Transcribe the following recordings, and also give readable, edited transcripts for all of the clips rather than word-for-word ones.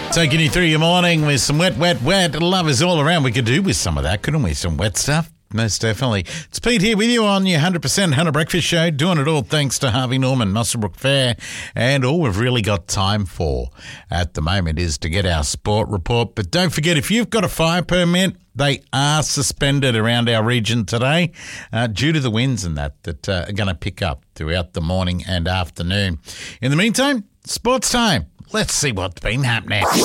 Taking you through your morning with some wet. Love is all around. We could do with some of that, couldn't we? Some wet stuff. Most definitely. It's Pete here with you on your 100% Hunter Breakfast Show, doing it all thanks to Harvey Norman, Muswellbrook Fair. And all we've really got time for at the moment is to get our sport report. But don't forget, if you've got a fire permit, they are suspended around our region today due to the winds and that are going to pick up throughout the morning and afternoon. In the meantime, sports time. Let's see what's been happening. On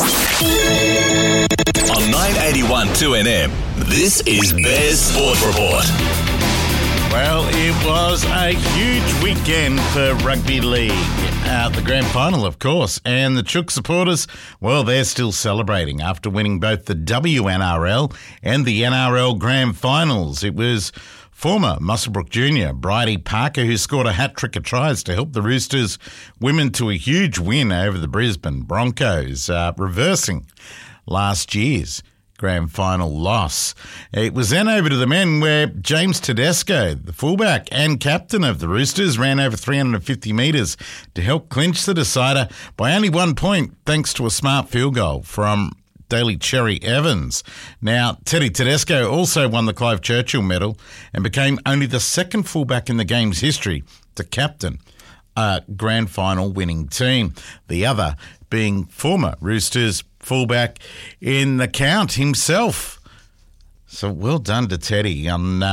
981 2NM, this is Bears Sport Report. Well, it was a huge weekend for rugby league. The grand final, of course. And the Chook supporters, well, they're still celebrating after winning both the WNRL and the NRL grand finals. It was former Muswellbrook junior Bridie Parker who scored a hat-trick of tries to help the Roosters women to a huge win over the Brisbane Broncos, reversing last year's grand final loss. It was then over to the men where James Tedesco, the fullback and captain of the Roosters, ran over 350 metres to help clinch the decider by only 1 point thanks to a smart field goal from Daly Cherry Evans. Now, Teddy Tedesco also won the Clive Churchill medal and became only the second fullback in the game's history to captain a grand final winning team. The other being former Roosters fullback in the count himself. So well done to Teddy.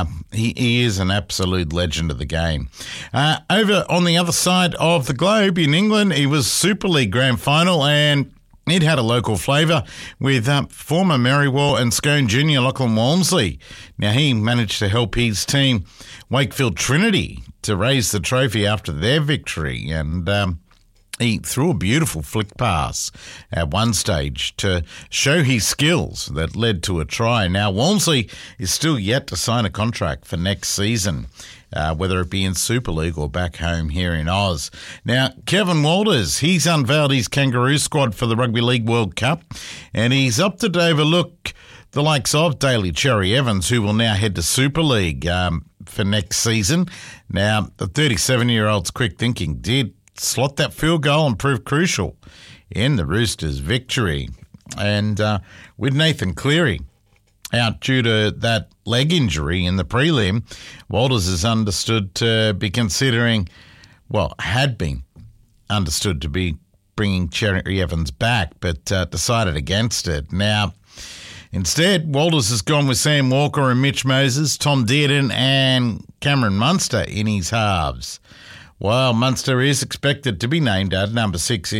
He is an absolute legend of the game. Over on the other side of the globe in England, it was Super League grand final and it had a local flavour with former Merriwell and Scone junior Lachlan Walmsley. Now, he managed to help his team, Wakefield Trinity, to raise the trophy after their victory. And he threw a beautiful flick pass at one stage to show his skills that led to a try. Now, Walmsley is still yet to sign a contract for next season, whether it be in Super League or back home here in Oz. Now, Kevin Walters, he's unveiled his Kangaroo squad for the Rugby League World Cup, and he's opted to overlook the likes of Daly Cherry Evans, who will now head to Super League for next season. Now, the 37-year-old's quick thinking did slot that field goal and prove crucial in the Roosters' victory. And with Nathan Cleary out due to that leg injury in the prelim, Walters is understood to be considering, well, had been understood to be bringing Cherry Evans back, but decided against it. Now, instead, Walters has gone with Sam Walker and Mitch Moses, Tom Dearden and Cameron Munster in his halves. Well, Munster is expected to be named at number 6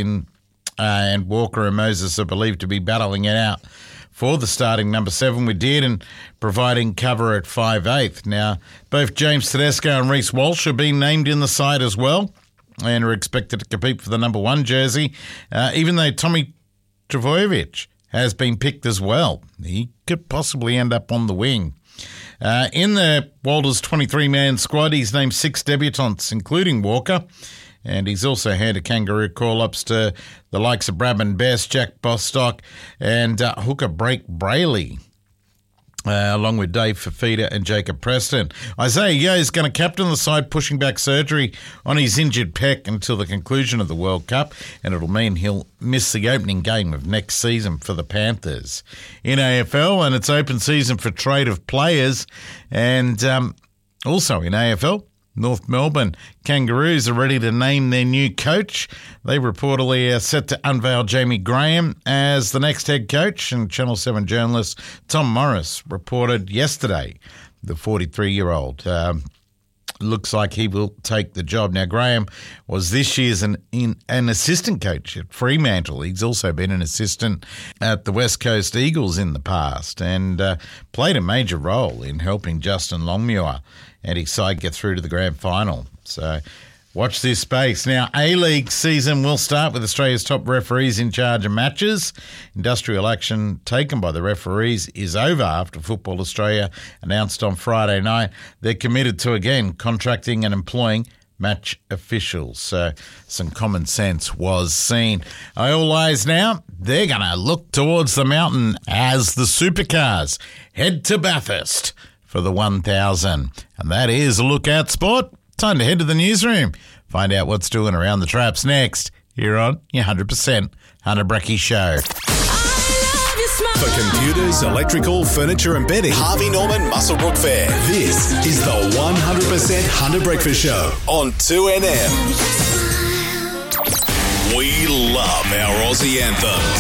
and Walker and Moses are believed to be battling it out for the starting number 7, with Dearden providing cover at 5/8. Now, both James Tedesco and Reece Walsh are being named in the side as well and are expected to compete for the number 1 jersey, even though Tommy Trbojevic has been picked as well. He could possibly end up on the wing. In the Walters 23-man squad, he's named 6 debutants, including Walker, and he's also had Kangaroo call-ups to the likes of Bradman Best, Jack Bostock, and hooker Blake Brayley, along with Dave Fafita and Jacob Preston. Isaiah Yeo is going to captain the side, pushing back surgery on his injured pec until the conclusion of the World Cup, and it'll mean he'll miss the opening game of next season for the Panthers. In AFL, and it's open season for trade of players, and also in AFL, North Melbourne Kangaroos are ready to name their new coach. They reportedly are set to unveil Jamie Graham as the next head coach, and Channel 7 journalist Tom Morris reported yesterday the 43-year-old looks like he will take the job. Now, Graham was this year's an assistant coach at Fremantle. He's also been an assistant at the West Coast Eagles in the past and played a major role in helping Justin Longmuir and his side get through to the grand final. So watch this space. Now, A-League season will start with Australia's top referees in charge of matches. Industrial action taken by the referees is over after Football Australia announced on Friday night they're committed to, again, contracting and employing match officials. So some common sense was seen. All eyes now, they're going to look towards the mountain as the supercars head to Bathurst for the 1000. And that is a look at sport. Time to head to the newsroom. Find out what's doing around the traps next here on your 100% Hunter Brecky Show. For computers, electrical, furniture and bedding, Harvey Norman Muswellbrook Fair. This is the 100% Hunter Breakfast Show on 2NM. We love our Aussie anthems.